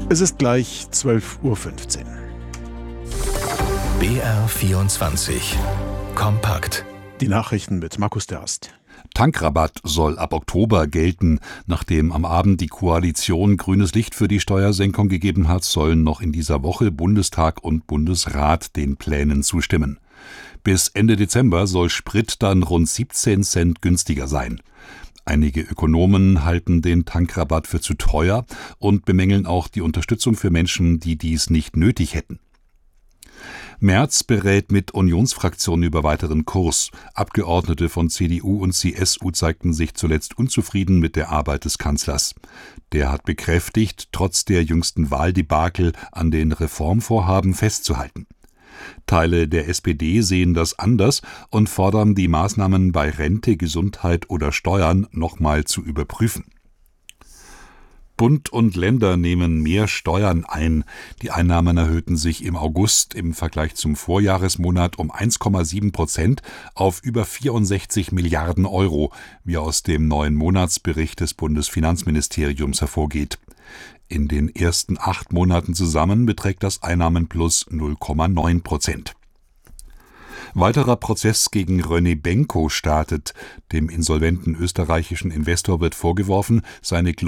Es ist gleich 12:15 Uhr. BR24 Kompakt. Die Nachrichten mit Markus Derst. Tankrabatt soll ab Oktober gelten. Nachdem am Abend die Koalition grünes Licht für die Steuersenkung gegeben hat, sollen noch in dieser Woche Bundestag und Bundesrat den Plänen zustimmen. Bis Ende Dezember soll Sprit dann rund 17 Cent günstiger sein. Einige Ökonomen halten den Tankrabatt für zu teuer und bemängeln auch die Unterstützung für Menschen, die dies nicht nötig hätten. Merz berät mit Unionsfraktionen über weiteren Kurs. Abgeordnete von CDU und CSU zeigten sich zuletzt unzufrieden mit der Arbeit des Kanzlers. Der hat bekräftigt, trotz der jüngsten Wahldebakel an den Reformvorhaben festzuhalten. Teile der SPD sehen das anders und fordern, die Maßnahmen bei Rente, Gesundheit oder Steuern nochmal zu überprüfen. Bund und Länder nehmen mehr Steuern ein. Die Einnahmen erhöhten sich im August im Vergleich zum Vorjahresmonat um 1,7% auf über 64 Milliarden Euro, wie aus dem neuen Monatsbericht des Bundesfinanzministeriums hervorgeht. In den ersten 8 Monaten zusammen beträgt das Einnahmenplus 0,9%. Weiterer Prozess gegen René Benko startet. Dem insolventen österreichischen Investor wird vorgeworfen, seine